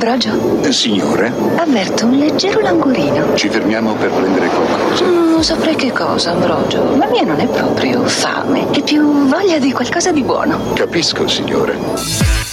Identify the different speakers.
Speaker 1: Ambrogio?
Speaker 2: Signore?
Speaker 1: Avverto un leggero languorino.
Speaker 2: Ci fermiamo per prendere qualcosa.
Speaker 1: Non saprei che cosa, Ambrogio. La mia non è proprio fame, è più voglia di qualcosa di buono.
Speaker 2: Capisco, signore.